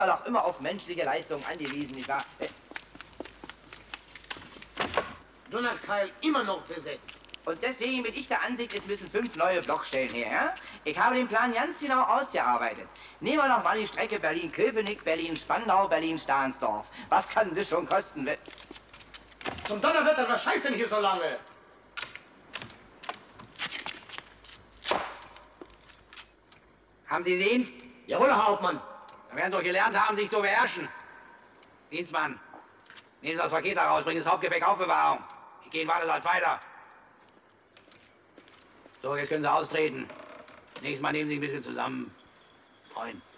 auch immer auf menschliche Leistungen angewiesen, nicht wahr? Donnerkeil immer noch besetzt. Und deswegen bin ich der Ansicht, es müssen 5 neue Blockstellen her. Ja? Ich habe den Plan ganz genau ausgearbeitet. Nehmen wir noch mal die Strecke Berlin-Köpenick, Berlin-Spandau, Berlin-Stahnsdorf. Was kann das schon kosten? Zum Donnerwetter, was scheißt denn hier so lange? Haben Sie den? Jawohl, Herr Hauptmann. Da werden Sie doch gelernt haben, sich zu beherrschen. Dienstmann, nehmen Sie das Paket da raus, bringen das Hauptgepäck auf Bewahrung. Ich gehe in Wartesaal weiter. So, jetzt können Sie austreten. Nächstes Mal nehmen Sie sich ein bisschen zusammen. Freund.